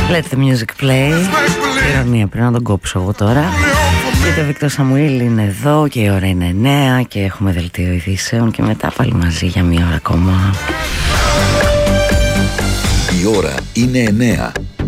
Let the music play. Ηρωνία, πρέπει να τον κόψω εγώ τώρα. Και το Βίκτορ Σαμουήλ είναι εδώ και η ώρα είναι 9 και έχουμε δελτίο ειδήσεων και μετά πάλι μαζί για μία ώρα ακόμα. Η ώρα είναι 9.